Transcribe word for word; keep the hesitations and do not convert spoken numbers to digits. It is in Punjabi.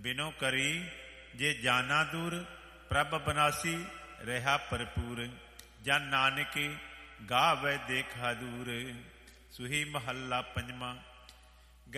ਬਿਨੋ ਕਰੀ ਜੇ ਜਾਨਾ ਦੂਰ, ਪ੍ਰਭ ਬਨਾਸੀ ਰਿਹਾ ਭਰਪੂਰ। ਜਨ ਨਾਨਕੇ ਗਾਵੈ ਦੇਖਾ ਦੂਰ। ਸੁਹੀ ਮਹੱਲਾ ਪੰਜਵਾਂ।